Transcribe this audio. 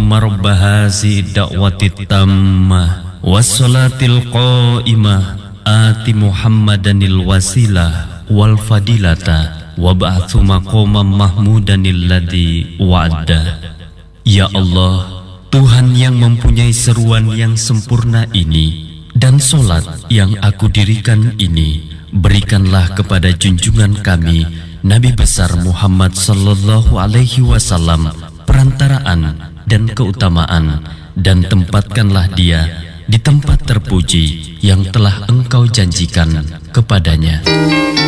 Allahumma rabba hazi da'wati tammah wassalatil qa'imah ati Muhammadanil wasilah wal fadilata wab'athu maqaman mahmudanil ladzi wa'ada. Ya Allah, Tuhan yang mempunyai seruan yang sempurna ini dan solat yang aku dirikan ini, berikanlah kepada junjungan kami Nabi besar Muhammad sallallahu alaihi wasallam perantaraan dan keutamaan, dan tempatkanlah dia di tempat terpuji yang telah Engkau janjikan kepadanya.